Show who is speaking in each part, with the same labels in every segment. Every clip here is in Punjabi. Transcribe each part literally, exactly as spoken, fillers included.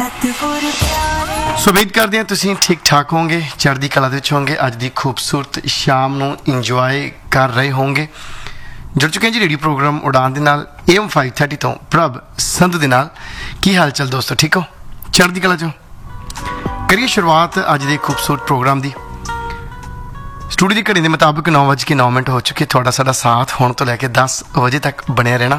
Speaker 1: ਸੋ ਉਮੀਦ ਕਰਦੇ ਹਾਂ ਤੁਸੀਂ ਠੀਕ ਠਾਕ ਹੋਵੋਗੇ, ਚੜ੍ਹਦੀ ਕਲਾ ਦੇ ਵਿੱਚ ਹੋਵੋਗੇ, ਅੱਜ ਦੀ ਖੂਬਸੂਰਤ ਸ਼ਾਮ ਨੂੰ ਇੰਜੋਏ ਕਰ ਰਹੇ ਹੋਵੋਗੇ। ਜੁੜ ਚੁੱਕੇ ਹਾਂ ਜੀ ਰੇਡੀਓ ਪ੍ਰੋਗਰਾਮ ਉਡਾਨ ਦੇ ਨਾਲ ਏ ਐਮ ਫਾਈਵ ਥਰਟੀ ਤੋਂ ਪ੍ਰਭ ਸੰਧੂ ਦੇ ਨਾਲ। ਕੀ ਹਾਲ ਚਾਲ ਦੋਸਤੋ, ਠੀਕ ਹੋ, ਚੜ੍ਹਦੀ ਕਲਾ 'ਚੋਂ? ਕਰੀਏ ਸ਼ੁਰੂਆਤ ਅੱਜ ਦੇ ਖੂਬਸੂਰਤ ਪ੍ਰੋਗਰਾਮ ਦੀ। ਸਟੂਡੀਓ ਦੀ ਘੜੀ ਦੇ ਮੁਤਾਬਕ ਨੌ ਵੱਜ ਕੇ ਨੌ ਮਿੰਟ ਹੋ ਚੁੱਕੇ। ਤੁਹਾਡਾ ਸਾਡਾ ਸਾਥ ਹੁਣ ਤੋਂ ਲੈ ਕੇ ਦਸ ਵਜੇ ਤੱਕ ਬਣਿਆ ਰਹਿਣਾ।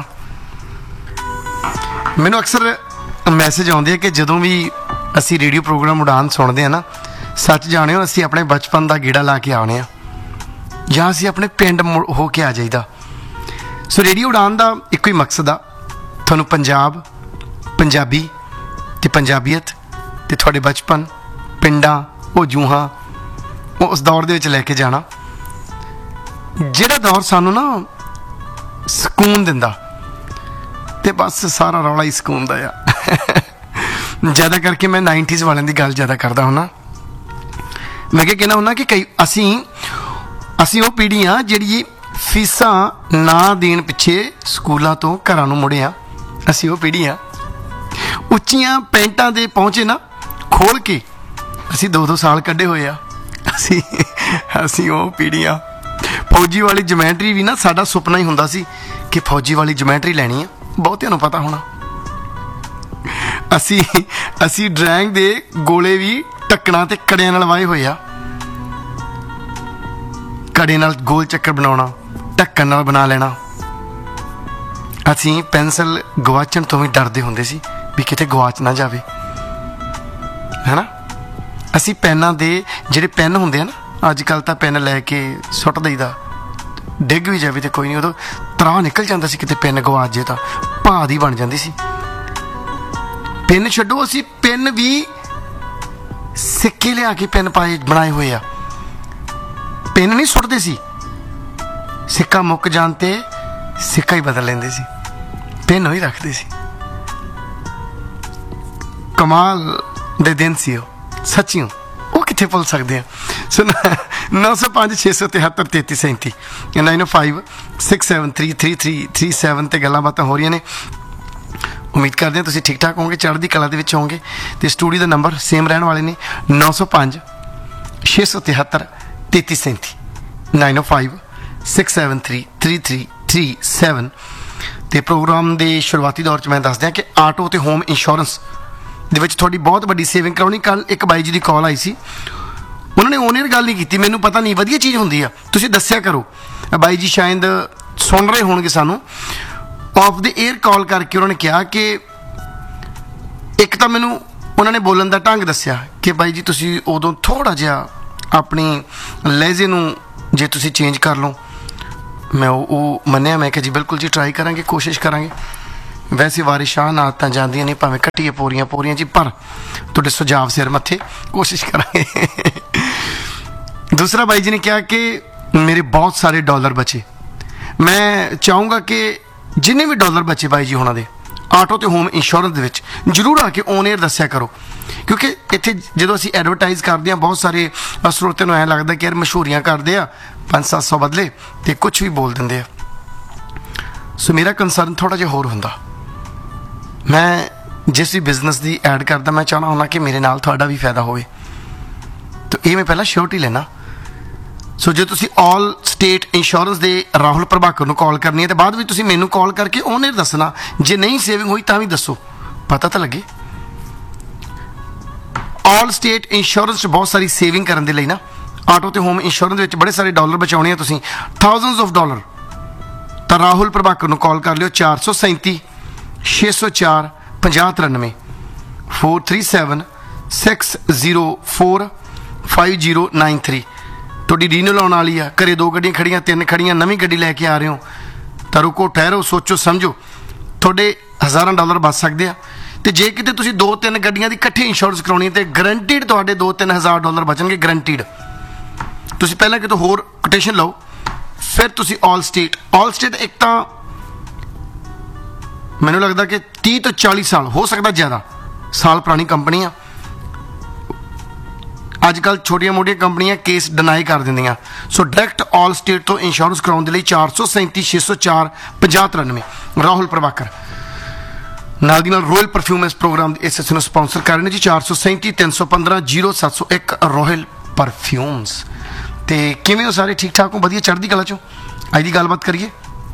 Speaker 1: ਮੈਨੂੰ ਅਕਸਰ ਮੈਸੇਜ ਆਉਂਦੇ ਆ ਕਿ ਜਦੋਂ ਵੀ ਅਸੀਂ ਰੇਡੀਓ ਪ੍ਰੋਗਰਾਮ ਉਡਾਨ ਸੁਣਦੇ ਹਾਂ ਨਾ, ਸੱਚ ਜਾਣਿਓ ਅਸੀਂ ਆਪਣੇ ਬਚਪਨ ਦਾ ਗੇੜਾ ਲਾ ਕੇ ਆਉਣੇ ਆ ਜਾਂ ਅਸੀਂ ਆਪਣੇ ਪਿੰਡ ਹੋ ਕੇ ਆ ਜਾਈਦਾ। ਸੋ ਰੇਡੀਓ ਉਡਾਨ ਦਾ ਇੱਕੋ ਹੀ ਮਕਸਦ ਆ, ਤੁਹਾਨੂੰ ਪੰਜਾਬ, ਪੰਜਾਬੀ ਅਤੇ ਪੰਜਾਬੀਅਤ ਅਤੇ ਤੁਹਾਡੇ ਬਚਪਨ, ਪਿੰਡਾਂ, ਉਹ ਜੂਹਾਂ, ਉਹ ਉਸ ਦੌਰ ਦੇ ਵਿੱਚ ਲੈ ਕੇ ਜਾਣਾ ਜਿਹੜਾ ਦੌਰ ਸਾਨੂੰ ਨਾ ਸਕੂਨ ਦਿੰਦਾ। ਅਤੇ ਬਸ ਸਾਰਾ ਰੌਲਾ ਹੀ ਸਕੂਨ ਦਾ ਆ। ਜ਼ਿਆਦਾ ਕਰਕੇ ਮੈਂ ਨਾਈਨਟੀਜ਼ ਵਾਲਿਆਂ ਦੀ ਗੱਲ ਜ਼ਿਆਦਾ ਕਰਦਾ ਹੁੰਦਾ। ਮੈਂ ਕਿਹਾ ਕਹਿੰਦਾ ਹੁੰਦਾ ਕਿ ਕਈ ਅਸੀਂ ਅਸੀਂ ਉਹ ਪੀੜ੍ਹੀ ਹਾਂ ਜਿਹੜੀ ਫੀਸਾਂ ਨਾ ਦੇਣ ਪਿੱਛੇ ਸਕੂਲਾਂ ਤੋਂ ਘਰਾਂ ਨੂੰ ਮੁੜੇ ਹਾਂ। ਅਸੀਂ ਉਹ ਪੀੜ੍ਹੀ ਹਾਂ ਉੱਚੀਆਂ ਪੈਂਟਾਂ ਦੇ ਪਹੁੰਚੇ ਨਾ ਖੋਲ੍ਹ ਕੇ ਅਸੀਂ ਦੋ ਦੋ ਸਾਲ ਕੱਢੇ ਹੋਏ ਆ। ਅਸੀਂ ਅਸੀਂ ਉਹ ਪੀੜ੍ਹੀ ਹਾਂ। ਫੌਜੀ ਵਾਲੀ ਜਮੈਂਟਰੀ ਵੀ ਨਾ ਸਾਡਾ ਸੁਪਨਾ ਹੀ ਹੁੰਦਾ ਸੀ ਕਿ ਫੌਜੀ ਵਾਲੀ ਜਮੈਂਟਰੀ ਲੈਣੀ ਆ। ਬਹੁਤਿਆਂ ਨੂੰ ਪਤਾ ਹੋਣਾ ਅਸੀਂ ਅਸੀਂ ਡਰਾਇੰਗ ਦੇ ਗੋਲੇ ਵੀ ਢੱਕਣਾ ਤੇ ਕੜਿਆਂ ਨਾਲ ਵਾਏ ਹੋਏ ਆ। ਕੜੇ ਨਾਲ ਗੋਲ ਚੱਕਰ ਬਣਾਉਣਾ, ਢੱਕਣ ਨਾਲ ਬਣਾ ਲੈਣਾ। ਅਸੀਂ ਪੈਨਸਲ ਗਵਾਚਣ ਤੋਂ ਵੀ ਡਰਦੇ ਹੁੰਦੇ ਸੀ ਵੀ ਕਿਤੇ ਗਵਾਚ ਨਾ ਜਾਵੇ, ਹੈ ਨਾ। ਅਸੀਂ ਪੈਨਾਂ ਦੇ ਜਿਹੜੇ ਪੈਨ ਹੁੰਦੇ ਆ ਨਾ, ਅੱਜ ਕੱਲ੍ਹ ਤਾਂ ਪੈਨ ਲੈ ਕੇ ਸੁੱਟ ਦਈਦਾ, ਡਿੱਗ ਵੀ ਜਾਵੇ ਤਾਂ ਕੋਈ ਨਹੀਂ, ਉਦੋਂ ਤਰਾਹ ਨਿਕਲ ਜਾਂਦਾ ਸੀ ਕਿਤੇ ਪੈਨ ਗਵਾਚ ਜੇ ਤਾਂ ਭਾਅ ਦੀ ਬਣ ਜਾਂਦੀ ਸੀ। ਪੈਨ ਛੱਡੋ, ਅਸੀਂ ਪੈਨ ਵੀ ਸਿੱਕੇ ਲਿਆ ਕੇ ਪੈਨ ਪਾਏ ਬਣਾਏ ਹੋਏ ਆ। ਪੈਨ ਨਹੀਂ ਸੁੱਟਦੇ ਸੀ, ਸਿੱਕਾ ਮੁੱਕ ਜਾਣ 'ਤੇ ਸਿੱਕਾ ਹੀ ਬਦਲ ਲੈਂਦੇ ਸੀ, ਪੈਨ ਹੀ ਰੱਖਦੇ ਸੀ। ਕਮਾਲ ਦੇ ਦਿਨ ਸੀ ਉਹ, ਸੱਚੀਓ, ਉਹ ਕਿੱਥੇ ਭੁੱਲ ਸਕਦੇ ਆ। ਸੋ ਨੌ ਸੌ ਪੰਜ ਛੇ ਸੌ ਤਿਹੱਤਰ ਤੇਤੀ ਸੈਂਤੀ ਨਾਈਨ ਓ five six seven three three three three seven 'ਤੇ ਗੱਲਾਂ ਬਾਤਾਂ ਹੋ ਰਹੀਆਂ ਨੇ। ਉਮੀਦ ਕਰਦੇ ਹਾਂ ਤੁਸੀਂ ਠੀਕ ਠਾਕ ਹੋਵੋਗੇ, ਚੜ੍ਹਦੀ ਕਲਾ ਦੇ ਵਿੱਚ ਹੋਵੋਗੇ। ਅਤੇ ਸਟੂਡੀਓ ਦਾ ਨੰਬਰ ਸੇਮ ਰਹਿਣ ਵਾਲੇ ਨੇ ਨੌ ਸੌ ਪੰਜ ਛੇ ਸੌ ਤਿਹੱਤਰ ਤੇਤੀ ਸੈਂਤੀ ਨਾਈਨ ਓ five six seven three three three three seven. ਅਤੇ ਪ੍ਰੋਗਰਾਮ ਦੇ ਸ਼ੁਰੂਆਤੀ ਦੌਰ 'ਚ ਮੈਂ ਦੱਸ ਦਿਆਂ ਕਿ ਆਟੋ ਅਤੇ ਹੋਮ ਇੰਸ਼ੋਰੈਂਸ ਦੇ ਵਿੱਚ ਤੁਹਾਡੀ ਬਹੁਤ ਵੱਡੀ ਸੇਵਿੰਗ ਕਰਾਉਣੀ। ਕੱਲ੍ਹ ਇੱਕ ਬਾਈ ਜੀ ਦੀ ਕਾਲ ਆਈ ਸੀ, ਉਹਨਾਂ ਨੇ ਓਨਰ ਗੱਲ ਨਹੀਂ ਕੀਤੀ। ਮੈਨੂੰ ਪਤਾ ਨਹੀਂ, ਵਧੀਆ ਚੀਜ਼ ਹੁੰਦੀ ਆ, ਤੁਸੀਂ ਦੱਸਿਆ ਕਰੋ। ਬਾਈ ਜੀ ਸ਼ਾਇਦ ਸੁਣ ਰਹੇ ਹੋਣਗੇ ਸਾਨੂੰ। ਆਫ ਦ ਏਅਰ ਕਾਲ ਕਰਕੇ ਉਹਨਾਂ ਨੇ ਕਿਹਾ ਕਿ ਇੱਕ ਤਾਂ ਮੈਨੂੰ ਉਹਨਾਂ ਨੇ ਬੋਲਣ ਦਾ ਢੰਗ ਦੱਸਿਆ ਕਿ ਬਾਈ ਜੀ ਤੁਸੀਂ ਉਦੋਂ ਥੋੜ੍ਹਾ ਜਿਹਾ ਆਪਣੀ ਲਹਿਜੇ ਨੂੰ ਜੇ ਤੁਸੀਂ ਚੇਂਜ ਕਰ ਲਓ। ਮੈਂ ਉਹ ਉਹ ਮੰਨਿਆ। ਮੈਂ ਕਿਹਾ ਜੀ ਬਿਲਕੁਲ ਜੀ, ਟਰਾਈ ਕਰਾਂਗੇ, ਕੋਸ਼ਿਸ਼ ਕਰਾਂਗੇ। ਵੈਸੇ ਵਾਰਿਸ਼ਾਂ ਨਾਲ ਤਾਂ ਜਾਂਦੀਆਂ ਨਹੀਂ, ਭਾਵੇਂ ਘੱਟੀਏ ਪੂਰੀਆਂ ਪੂਰੀਆਂ ਜੀ, ਪਰ ਤੁਹਾਡੇ ਸੁਝਾਅ ਸਿਰ ਮੱਥੇ ਕੋਸ਼ਿਸ਼ ਕਰਾਂਗੇ। ਦੂਸਰਾ ਬਾਈ ਜੀ ਨੇ ਕਿਹਾ ਕਿ ਮੇਰੇ ਬਹੁਤ ਸਾਰੇ ਡਾਲਰ ਬਚੇ। ਮੈਂ ਚਾਹੂੰਗਾ ਕਿ ਜਿੰਨੇ ਵੀ ਡਾਲਰ ਬਚੇ ਬਾਈ ਜੀ ਉਹਨਾਂ ਦੇ ਆਟੋ ਅਤੇ ਹੋਮ ਇੰਸ਼ੋਰੈਂਸ ਦੇ ਵਿੱਚ ਜ਼ਰੂਰ ਆ ਕੇ ਔਨ ਏਅਰ ਦੱਸਿਆ ਕਰੋ, ਕਿਉਂਕਿ ਇੱਥੇ ਜਦੋਂ ਅਸੀਂ ਐਡਵਰਟਾਈਜ਼ ਕਰਦੇ ਹਾਂ ਬਹੁਤ ਸਾਰੇ ਸਰੋਤਿਆਂ ਨੂੰ ਐਂ ਲੱਗਦਾ ਕਿ ਯਾਰ ਮਸ਼ਹੂਰੀਆਂ ਕਰਦੇ ਆ, ਪੰਜ ਸੱਤ ਸੌ ਬਦਲੇ ਅਤੇ ਕੁਛ ਵੀ ਬੋਲ ਦਿੰਦੇ ਆ। ਸੋ ਮੇਰਾ ਕੰਸਰਨ ਥੋੜ੍ਹਾ ਜਿਹਾ ਹੋਰ ਹੁੰਦਾ। ਮੈਂ ਜਿਸ ਵੀ ਬਿਜ਼ਨਸ ਦੀ ਐਡ ਕਰਦਾ, ਮੈਂ ਚਾਹੁੰਦਾ ਹੁੰਦਾ ਕਿ ਮੇਰੇ ਨਾਲ ਤੁਹਾਡਾ ਵੀ ਫਾਇਦਾ ਹੋਵੇ। ਤਾਂ ਇਹ ਮੈਂ ਪਹਿਲਾਂ ਸ਼ੋਰਟੀ ਲੈਣਾ। ਸੋ ਜੇ ਤੁਸੀਂ ਆਲ ਸਟੇਟ ਇੰਸ਼ੋਰੈਂਸ ਦੇ ਰਾਹੁਲ ਪ੍ਰਭਾਕਰ ਨੂੰ ਕਾਲ ਕਰਨੀ ਹੈ ਤਾਂ ਬਾਅਦ ਵਿੱਚ ਤੁਸੀਂ ਮੈਨੂੰ ਕਾਲ ਕਰਕੇ ਉਹਨੇ ਦੱਸਣਾ। ਜੇ ਨਹੀਂ ਸੇਵਿੰਗ ਹੋਈ ਤਾਂ ਵੀ ਦੱਸੋ, ਪਤਾ ਤਾਂ ਲੱਗੇ। ਆਲ ਸਟੇਟ ਇੰਸ਼ੋਰੈਂਸ 'ਚ ਬਹੁਤ ਸਾਰੀ ਸੇਵਿੰਗ ਕਰਨ ਦੇ ਲਈ ਨਾ, ਆਟੋ ਅਤੇ ਹੋਮ ਇੰਸ਼ੋਰੈਂਸ ਦੇ ਵਿੱਚ ਬੜੇ ਸਾਰੇ ਡਾਲਰ ਬਚਾਉਣੇ ਆ ਤੁਸੀਂ, ਥਾਊਜ਼ੈਂਡਸ ਆਫ ਡਾਲਰ, ਤਾਂ ਰਾਹੁਲ ਪ੍ਰਭਾਕਰ ਨੂੰ ਕਾਲ ਕਰ ਲਿਓ। ਚਾਰ ਸੌ ਸੈਂਤੀ ਛੇ ਸੌ ਚਾਰ ਪੰਜਾਹ ਤਰਾਨਵੇਂ four three seven six zero four five zero nine three. ਤੁਹਾਡੀ ਰੀਨਲ ਆਉਣ ਵਾਲੀ ਆ, ਘਰੇ ਦੋ ਗੱਡੀਆਂ ਖੜੀਆਂ, ਤਿੰਨ ਖੜੀਆਂ, ਨਵੀਂ ਗੱਡੀ ਲੈ ਕੇ ਆ ਰਹੇ ਹੋ ਤਾਂ ਰੁਕੋ, ਠਹਿਰੋ, ਸੋਚੋ ਸਮਝੋ, ਤੁਹਾਡੇ ਹਜ਼ਾਰਾਂ ਡਾਲਰ ਬਚ ਸਕਦੇ ਆ। ਅਤੇ ਜੇ ਕਿਤੇ ਤੁਸੀਂ ਦੋ ਤਿੰਨ ਗੱਡੀਆਂ ਦੀ ਇਕੱਠੀ ਇੰਸ਼ੋਰੈਂਸ ਕਰਾਉਣੀ ਅਤੇ ਗਰੰਟੀਡ ਤੁਹਾਡੇ ਦੋ ਤਿੰਨ ਹਜ਼ਾਰ ਡਾਲਰ ਬਚਣਗੇ, ਗਰੰਟੀਡ। ਤੁਸੀਂ ਪਹਿਲਾਂ ਕਿਤੋਂ ਹੋਰ ਕੋਟੇਸ਼ਨ ਲਓ, ਫਿਰ ਤੁਸੀਂ ਆਲ ਸਟੇਟ ਆਲ ਸਟੇਟ ਇੱਕ ਤਾਂ ਮੈਨੂੰ ਲੱਗਦਾ ਕਿ ਤੀਹ ਤੋਂ ਚਾਲੀ ਸਾਲ, ਹੋ ਸਕਦਾ ਜ਼ਿਆਦਾ ਸਾਲ ਪੁਰਾਣੀ ਕੰਪਨੀ ਆ। ਅੱਜ ਕੱਲ੍ਹ ਛੋਟੀਆਂ ਮੋਟੀਆਂ ਕੰਪਨੀਆਂ ਕੇਸ ਡਿਨਾਈ ਕਰ ਦਿੰਦੀਆਂ। ਸੋ ਡਾਇਰੈਕਟ ਆਲ ਸਟੇਟ ਤੋਂ ਇੰਸ਼ੋਰੈਂਸ ਕਰਾਉਣ ਦੇ ਲਈ ਚਾਰ ਸੌ ਸੈਂਤੀ ਛੇ ਸੌ ਚਾਰ ਪੰਜਾਹ ਤਰਾਨਵੇਂ ਰਾਹੁਲ ਪ੍ਰਭਾਕਰ। ਨਾਲ ਦੀ ਨਾਲ ਰੋਇਲ ਪਰਫਿਊਮ ਇਸ ਪ੍ਰੋਗਰਾਮ ਦੇ ਇਸ ਨੂੰ ਸਪਾਂਸਰ ਕਰ ਰਹੇ ਨੇ ਜੀ। ਚਾਰ ਸੌ ਸੈਂਤੀ ਤਿੰਨ ਸੌ ਪੰਦਰਾਂ ਜ਼ੀਰੋ ਸੱਤ ਸੌ ਇੱਕ ਰੋਇਲ ਪਰਫਿਊਮਸ। ਤੇ ਕਿਵੇਂ ਹੋ ਸਾਰੇ? ਠੀਕ ਠਾਕ ਹੋ? ਵਧੀਆ ਚੜ੍ਹਦੀ ਕਲਾ ਚੋਂ। ਅੱਜ ਦੀ ਗੱਲਬਾਤ ਕਰੀਏ।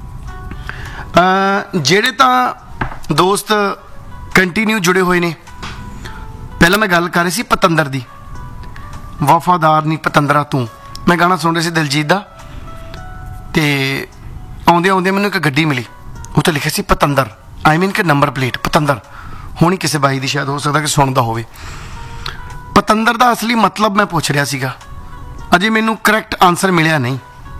Speaker 1: ਜਿਹੜੇ ਤਾਂ ਦੋਸਤ ਕੰਟੀਨਿਊ ਜੁੜੇ ਹੋਏ ਨੇ, ਪਹਿਲਾਂ ਮੈਂ ਗੱਲ ਕਰ ਰਹੀ ਸੀ ਪਤੰਦਰ ਦੀ, ਵਫਾਦਾਰ ਨਹੀਂ ਪਤੰਦਰਾ ਤੂੰ। ਮੈਂ ਗਾਣਾ ਸੁਣ ਰਿਹਾ ਸੀ ਦਿਲਜੀਤ ਦਾ, ਤੇ ਆਉਂਦੇ ਆਉਂਦੇ ਮੈਨੂੰ ਇੱਕ ਗੱਡੀ ਮਿਲੀ, ਉੱਤੇ ਲਿਖਿਆ ਸੀ ਪਤੰਦਰ, ਆਈ ਮੀਨ ਕਿ ਨੰਬਰ ਪਲੇਟ ਪਤੰਦਰ ਹੋਣੀ ਕਿਸੇ ਬਾਈ ਦੀ, ਸ਼ਾਇਦ ਹੋ ਸਕਦਾ ਕਿ ਸੁਣਦਾ ਹੋਵੇ। ਪਤੰਦਰ ਦਾ ਅਸਲੀ ਮਤਲਬ ਮੈਂ ਪੁੱਛ ਰਿਹਾ ਸੀਗਾ, ਅਜੇ ਮੈਨੂੰ ਕਰੈਕਟ ਆਨਸਰ ਮਿਲਿਆ ਨਹੀਂ।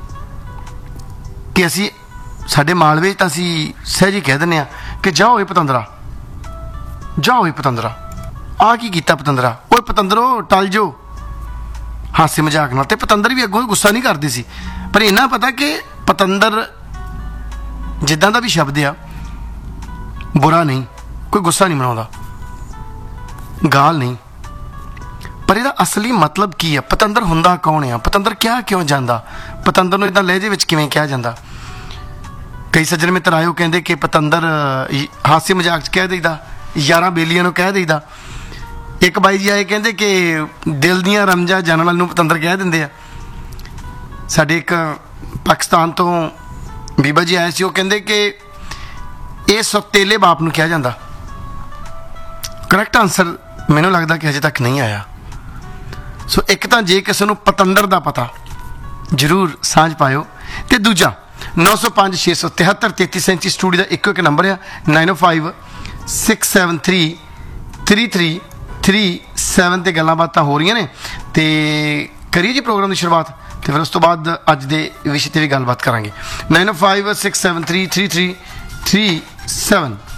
Speaker 1: ਕਿ ਅਸੀਂ ਸਾਡੇ ਮਾਲਵੇ ਤਾਂ ਅਸੀਂ ਸਹਿਜ ਹੀ ਕਹਿ ਦਿੰਦੇ ਹਾਂ ਕਿ ਜਾ ਹੋਏ ਪਤੰਦਰਾ, ਜਾ ਹੋਏ ਪਤੰਦਰਾ, ਆਹ ਕੀ ਕੀਤਾ ਪਤੰਦਰਾ, ਓਏ ਪਤੰਦਰੋ ਟਲ ਜੋ, ਹਾਸੇ ਮਜ਼ਾਕ ਨਾਲ। ਤੇ ਪਤੰਦਰ ਵੀ ਅੱਗੋਂ ਗੁੱਸਾ ਨਹੀਂ ਕਰਦੇ ਸੀ, ਪਰ ਇੰਨਾ ਪਤਾ ਕਿ ਪਤੰਦਰ ਜਿੱਦਾਂ ਦਾ ਵੀ ਸ਼ਬਦ ਆ ਬੁਰਾ ਨਹੀਂ, ਕੋਈ ਗੁੱਸਾ ਨਹੀਂ ਮਨਾਉਂਦਾ, ਗਾਲ ਨਹੀਂ। ਪਰ ਇਹਦਾ ਅਸਲੀ ਮਤਲਬ ਕੀ ਆ? ਪਤੰਦਰ ਹੁੰਦਾ ਕੌਣ ਆ? ਪਤੰਦਰ ਕਿਹਾ ਕਿਉਂ ਜਾਂਦਾ? ਪਤੰਦਰ ਨੂੰ ਇੱਦਾਂ ਲਹਿਜੇ ਵਿੱਚ ਕਿਵੇਂ ਕਿਹਾ ਜਾਂਦਾ? ਕਈ ਸੱਜਣ ਮਿੱਤਰ ਆਏ, ਉਹ ਕਹਿੰਦੇ ਕਿ ਪਤੰਦਰ ਹਾਸੇ ਮਜ਼ਾਕ 'ਚ ਕਹਿ ਦਈਦਾ, ਯਾਰਾਂ ਬੇਲੀਆਂ ਨੂੰ ਕਹਿ ਦਈਦਾ। ਇੱਕ ਬਾਈ ਜੀ ਆਏ, ਕਹਿੰਦੇ ਕਿ ਦਿਲ ਦੀਆਂ ਰਮਜਾਂ ਜਾਣਨ ਵਾਲੇ ਨੂੰ ਪਤੰਦਰ ਕਹਿ ਦਿੰਦੇ ਆ। ਸਾਡੇ ਇੱਕ ਪਾਕਿਸਤਾਨ ਤੋਂ ਬੀਬਾ ਜੀ ਆਏ ਸੀ, ਉਹ ਕਹਿੰਦੇ ਕਿ ਇਹ ਸੌਤੇਲੇ ਬਾਪ ਨੂੰ ਕਿਹਾ ਜਾਂਦਾ। ਕਰੈਕਟ ਆਨਸਰ ਮੈਨੂੰ ਲੱਗਦਾ ਕਿ ਅਜੇ ਤੱਕ ਨਹੀਂ ਆਇਆ। ਸੋ ਇੱਕ ਤਾਂ ਜੇ ਕਿਸੇ ਨੂੰ ਪਤੰਦਰ ਦਾ ਪਤਾ, ਜ਼ਰੂਰ ਸਾਂਝ ਪਾਇਓ। ਤੇ ਦੂਜਾ ਨੌ ਸੌ ਪੰਜ ਛੇ ਸੌ ਤਿਹੱਤਰ ਤੇਤੀ ਸੈਂਤੀ ਸਟੂਡੀਓ ਦਾ ਇੱਕੋ ਇੱਕ ਨੰਬਰ ਆ, ਨਾਈਨ ਓ five six seven three three three three seven 'ਤੇ ਗੱਲਾਂ ਬਾਤਾਂ ਹੋ ਰਹੀਆਂ ਨੇ। ਤੇ ਕਰੀਏ ਜੀ ਪ੍ਰੋਗਰਾਮ ਦੀ ਸ਼ੁਰੂਆਤ, ਤੇ ਫਿਰ ਉਸ ਤੋਂ ਬਾਅਦ ਅੱਜ ਦੇ ਵਿਸ਼ੇ 'ਤੇ ਵੀ ਗੱਲਬਾਤ ਕਰਾਂਗੇ। ਨਾਈਨ ਓ five six seven three three three three seven